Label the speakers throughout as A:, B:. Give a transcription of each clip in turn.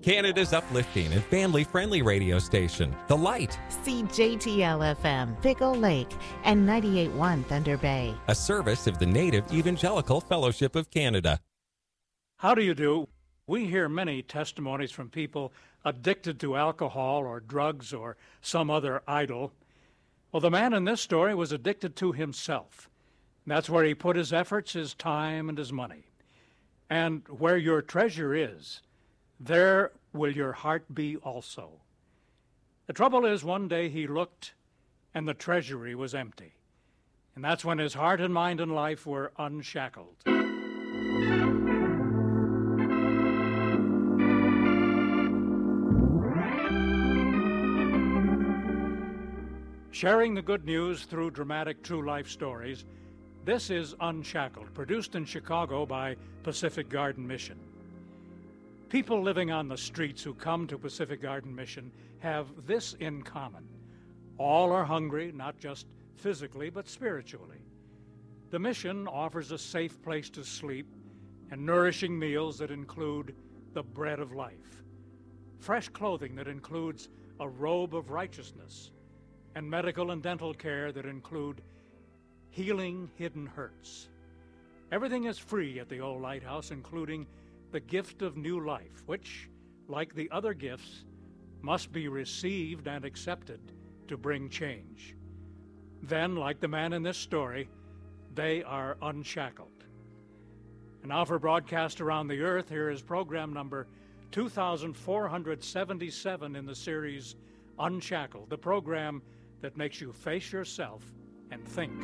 A: Canada's uplifting and family-friendly radio station, The Light.
B: CJTL-FM, Pickle Lake, and 98.1 Thunder Bay.
A: A service of the Native Evangelical Fellowship of Canada.
C: How do you do? We hear many testimonies from people addicted to alcohol or drugs or some other idol. Well, the man in this story was addicted to himself. That's where he put his efforts, his time, and his money. And where your treasure is, there will your heart be also. The trouble is, one day he looked, and the treasury was empty. And that's when his heart and mind and life were unshackled. Sharing the good news through dramatic true life stories, this is Unshackled, produced in Chicago by Pacific Garden Mission. People living on the streets who come to Pacific Garden Mission have this in common. All are hungry, not just physically, but spiritually. The mission offers a safe place to sleep and nourishing meals that include the bread of life, fresh clothing that includes a robe of righteousness, and medical and dental care that include healing hidden hurts. Everything is free at the old lighthouse, including the gift of new life, which, like the other gifts, must be received and accepted to bring change. Then, like the man in this story, they are unshackled. And now for broadcast around the earth, here is program number 2477 in the series Unshackled, the program that makes you face yourself and think.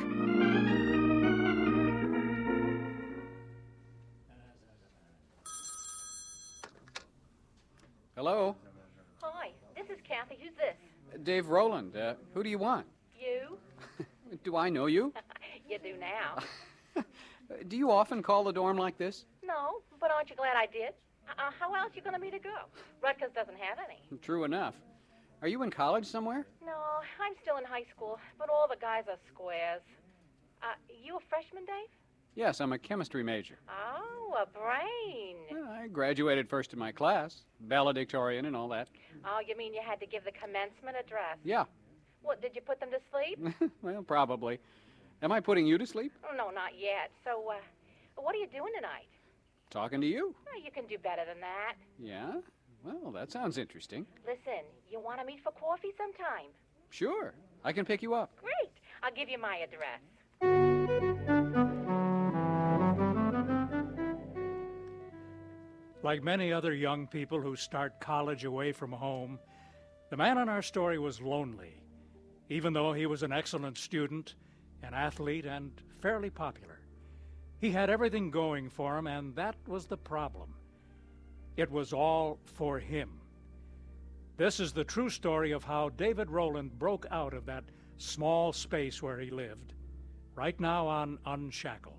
D: Hello?
E: Hi, this is Kathy. Who's this?
D: Dave Rowland. Who do you want?
E: You?
D: Do I know you?
E: You do now.
D: Do you often call the dorm like this?
E: No, but aren't you glad I did? How else you going to meet a girl? Rutgers doesn't have any.
D: True enough. Are you in college somewhere?
E: No, I'm still in high school, but all the guys are squares. You a freshman, Dave?
D: Yes, I'm a chemistry major.
E: Oh, a brain.
D: I graduated first in my class, valedictorian and all that.
E: Oh, you mean you had to give the commencement address?
D: Yeah.
E: What, did you put them to sleep?
D: Well, probably. Am I putting you to sleep?
E: Oh, no, not yet. So, what are you doing tonight?
D: Talking to you.
E: Oh, you can do better than that.
D: Yeah? Well, that sounds interesting.
E: Listen, you want to meet for coffee sometime?
D: Sure. I can pick you up.
E: Great. I'll give you my address.
C: Like many other young people who start college away from home, the man in our story was lonely, even though he was an excellent student, an athlete, and fairly popular. He had everything going for him, and that was the problem. It was all for him. This is the true story of how David Rowland broke out of that small space where he lived, right now on Unshackled.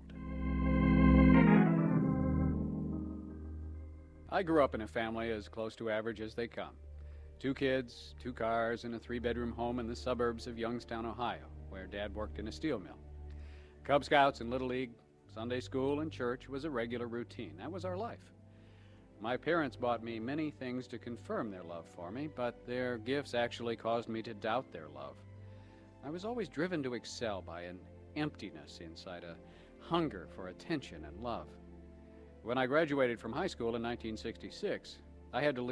D: I grew up in a family as close to average as they come. 2 kids, 2 cars, and a 3-bedroom home in the suburbs of Youngstown, Ohio, where Dad worked in a steel mill. Cub Scouts and Little League, Sunday school, and church was a regular routine. That was our life. My parents bought me many things to confirm their love for me, but their gifts actually caused me to doubt their love. I was always driven to excel by an emptiness inside, a hunger for attention and love. When I graduated from high school in 1966, I had to leave